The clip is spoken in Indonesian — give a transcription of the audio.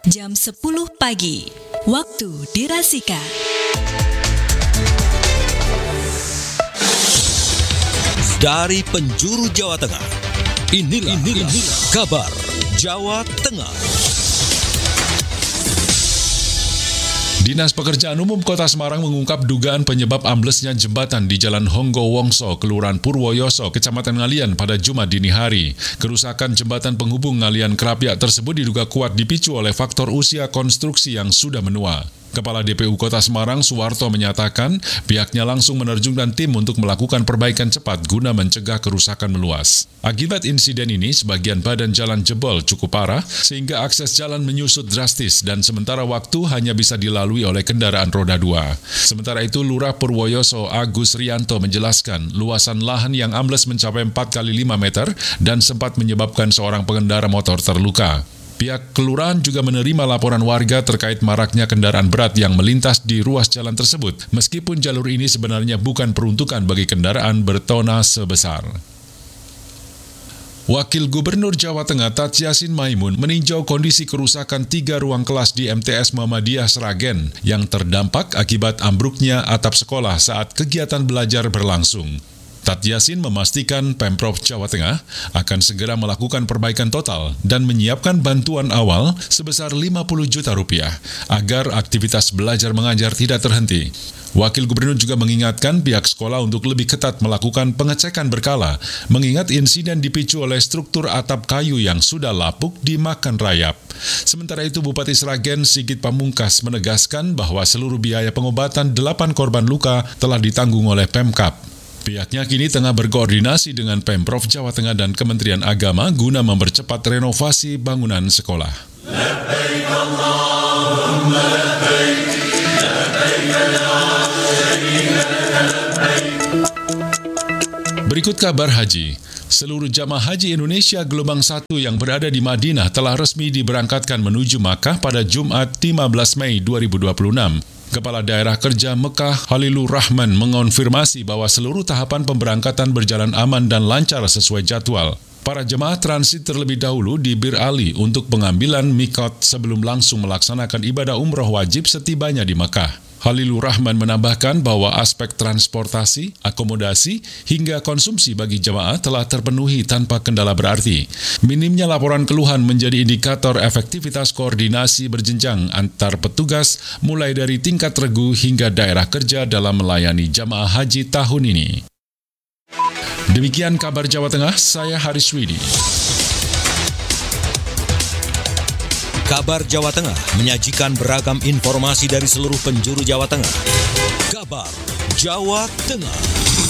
jam 10 pagi, waktu dirasika. Dari penjuru Jawa Tengah, inilah kabar Jawa Tengah. Dinas Pekerjaan Umum Kota Semarang mengungkap dugaan penyebab amblesnya jembatan di Jalan Honggo Wongso, Kelurahan Purwoyoso, Kecamatan Ngalian pada Jumat dini hari. Kerusakan jembatan penghubung Ngalian Krapyak tersebut diduga kuat dipicu oleh faktor usia konstruksi yang sudah menua. Kepala DPU Kota Semarang, Suwarto, menyatakan pihaknya langsung menerjunkan tim untuk melakukan perbaikan cepat guna mencegah kerusakan meluas. Akibat insiden ini, sebagian badan jalan jebol cukup parah, sehingga akses jalan menyusut drastis dan sementara waktu hanya bisa dilalui oleh kendaraan roda 2. Sementara itu, Lurah Purwoyoso Agus Rianto menjelaskan luasan lahan yang ambles mencapai 4 kali 5 meter dan sempat menyebabkan seorang pengendara motor terluka. Pihak kelurahan juga menerima laporan warga terkait maraknya kendaraan berat yang melintas di ruas jalan tersebut, meskipun jalur ini sebenarnya bukan peruntukan bagi kendaraan bertona sebesar. Wakil Gubernur Jawa Tengah Tat Yassin Maimun meninjau kondisi kerusakan 3 ruang kelas di MTS Muhammadiyah Sragen yang terdampak akibat ambruknya atap sekolah saat kegiatan belajar berlangsung. Tat Yassin memastikan Pemprov Jawa Tengah akan segera melakukan perbaikan total dan menyiapkan bantuan awal sebesar 50 juta rupiah agar aktivitas belajar mengajar tidak terhenti. Wakil Gubernur juga mengingatkan pihak sekolah untuk lebih ketat melakukan pengecekan berkala, mengingat insiden dipicu oleh struktur atap kayu yang sudah lapuk dimakan rayap. Sementara itu, Bupati Sragen Sigit Pamungkas menegaskan bahwa seluruh biaya pengobatan 8 korban luka telah ditanggung oleh Pemkab. Pihaknya kini tengah berkoordinasi dengan Pemprov Jawa Tengah dan Kementerian Agama guna mempercepat renovasi bangunan sekolah. Berikut kabar haji. Seluruh jamaah haji Indonesia gelombang 1 yang berada di Madinah telah resmi diberangkatkan menuju Makkah pada Jumat 15 Mei 2026. Kepala Daerah Kerja Mekah Halilur Rahman mengonfirmasi bahwa seluruh tahapan pemberangkatan berjalan aman dan lancar sesuai jadwal. Para jemaah transit terlebih dahulu di Bir Ali untuk pengambilan mikot sebelum langsung melaksanakan ibadah umroh wajib setibanya di Mekah. Halilur Rahman menambahkan bahwa aspek transportasi, akomodasi, hingga konsumsi bagi jemaah telah terpenuhi tanpa kendala berarti. Minimnya laporan keluhan menjadi indikator efektivitas koordinasi berjenjang antar petugas mulai dari tingkat regu hingga daerah kerja dalam melayani jemaah haji tahun ini. Demikian kabar Jawa Tengah, saya Haris Widi. Kabar Jawa Tengah menyajikan beragam informasi dari seluruh penjuru Jawa Tengah. Kabar Jawa Tengah.